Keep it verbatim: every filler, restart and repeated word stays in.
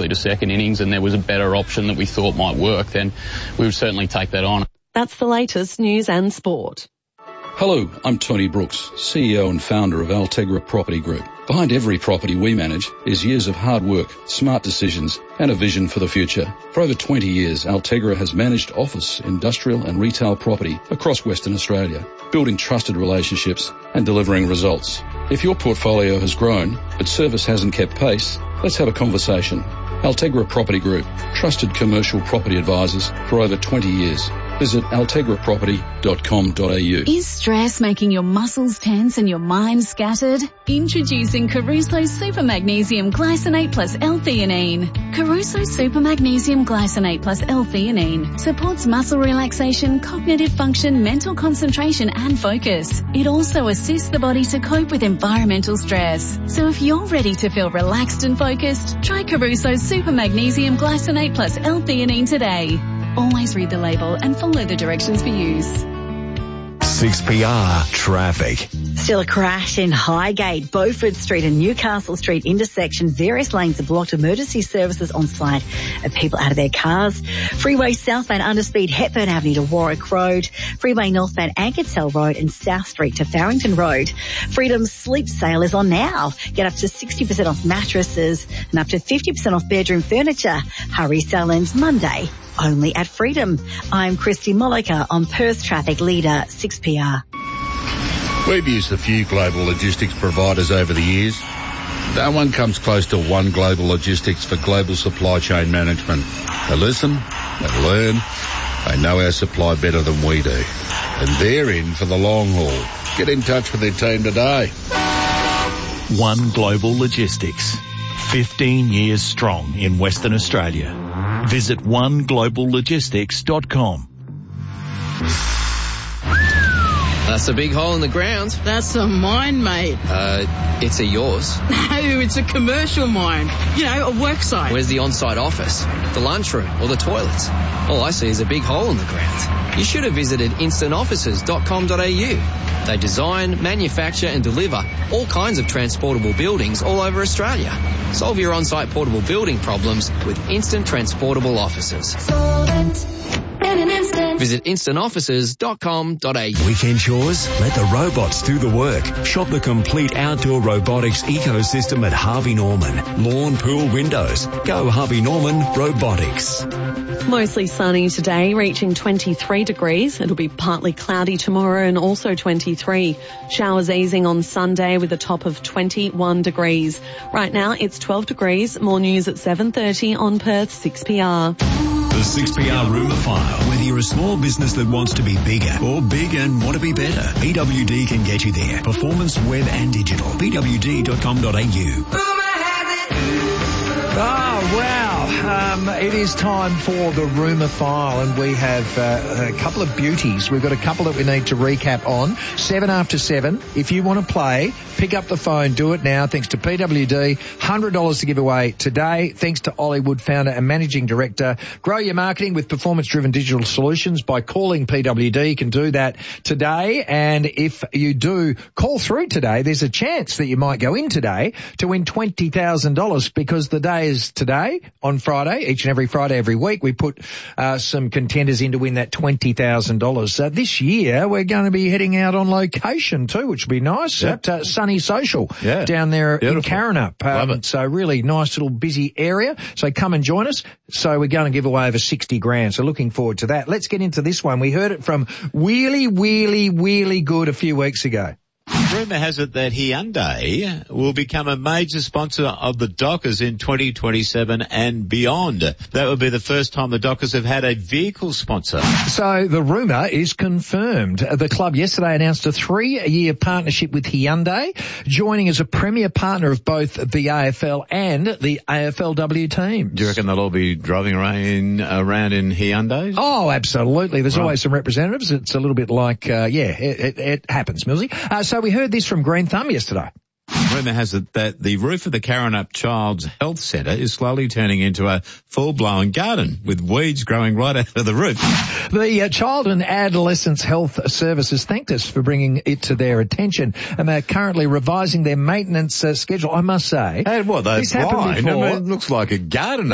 especially to second innings, and there was a better option that we thought might work, then we would certainly take that on. That's the latest news and sport. Hello, I'm Tony Brooks, C E O and founder of Altegra Property Group. Behind every property we manage is years of hard work, smart decisions, and a vision for the future. For over twenty years, Altegra has managed office, industrial and retail property across Western Australia, building trusted relationships and delivering results. If your portfolio has grown, but service hasn't kept pace, let's have a conversation. Altegra Property Group, trusted commercial property advisors for over twenty years. Visit altegra property dot com dot a u. Is stress making your muscles tense and your mind scattered? Introducing Caruso Super Magnesium Glycinate plus L-theanine. Caruso Super Magnesium Glycinate plus L-theanine supports muscle relaxation, cognitive function, mental concentration and focus. It also assists the body to cope with environmental stress. So if you're ready to feel relaxed and focused, try Caruso Super Magnesium Glycinate plus L-theanine today. Always read the label and follow the directions for use. six P R traffic. Still a crash in Highgate, Beaufort Street and Newcastle Street intersection. Various lanes are blocked. Emergency services on site and people out of their cars. Freeway southbound underspeed Hepburn Avenue to Warwick Road. Freeway northbound Ankertell Road and South Street to Farrington Road. Freedom Sleep Sale is on now. Get up to sixty percent off mattresses and up to fifty percent off bedroom furniture. Hurry sale ends Monday. Only at Freedom. I'm Christy Molliker on Perth Traffic Leader six P R. We've used a few global logistics providers over the years. No one comes close to One Global Logistics for global supply chain management. They listen, they learn, they know our supply better than we do. And they're in for the long haul. Get in touch with their team today. One Global Logistics. fifteen years strong in Western Australia. Visit one global logistics dot com. That's a big hole in the ground. That's a mine, mate. Uh, it's a yours. No, it's a commercial mine. You know, a work site. Where's the on-site office, the lunchroom, or the toilets? All I see is a big hole in the ground. You should have visited instant offices dot com dot a u. They design, manufacture and deliver all kinds of transportable buildings all over Australia. Solve your on-site portable building problems with Instant Transportable Offices. Solvent in an instant. Visit instant offices dot com dot a u. Weekend chores? Let the robots do the work. Shop the complete outdoor robotics ecosystem at Harvey Norman. Lawn, pool, windows. Go Harvey Norman Robotics. Mostly sunny today, reaching twenty-three degrees. It'll be partly cloudy tomorrow and also twenty-three. Showers easing on Sunday with a top of twenty-one degrees. Right now it's twelve degrees. More news at seven thirty on Perth six P R. The six P R Rumour File. Whether you're a small business that wants to be bigger or big and want to be better, P W D can get you there. Performance, web and digital. P W D dot com dot a u. Oh, wow. Um, it is time for the Rumour File, and we have uh, a couple of beauties. We've got a couple that we need to recap on. Seven after seven. If you want to play, pick up the phone. Do it now. Thanks to P W D. one hundred dollars to give away today. Thanks to Ollie Wood, founder and managing director. Grow your marketing with performance-driven digital solutions by calling P W D. You can do that today. And if you do call through today, there's a chance that you might go in today to win twenty thousand dollars, because the day is today on Friday. Each and every Friday every week we put uh, some contenders in to win that twenty thousand dollars. Uh, this year we're going to be heading out on location too, which will be nice, yep. at uh, Sunny Social yeah. down there Beautiful. in Karrinyup. Um, Love it. So really nice little busy area. So come and join us. So we're going to give away over sixty grand. So looking forward to that. Let's get into this one. We heard it from Wheelie Wheelie Wheelie Good a few weeks ago. Rumour has it that Hyundai will become a major sponsor of the Dockers in twenty twenty-seven and beyond. That would be the first time the Dockers have had a vehicle sponsor. So the rumour is confirmed. The club yesterday announced a three-year partnership with Hyundai, joining as a premier partner of both the A F L and the A F L W teams. Do you reckon they'll all be driving around in, around in Hyundais? Oh, absolutely. There's right. always some representatives. It's a little bit like, uh, yeah, it, it, it happens, Millsy. Uh, so we heard this from Green Thumb yesterday. Rumour has it that the roof of the Karrinyup Child's Health Centre is slowly turning into a full-blown garden with weeds growing right out of the roof. The uh, Child and Adolescents Health Services thanked us for bringing it to their attention, and they're currently revising their maintenance uh, schedule. I must say, hey, what, they're this blind? happened before. I mean, it looks like a garden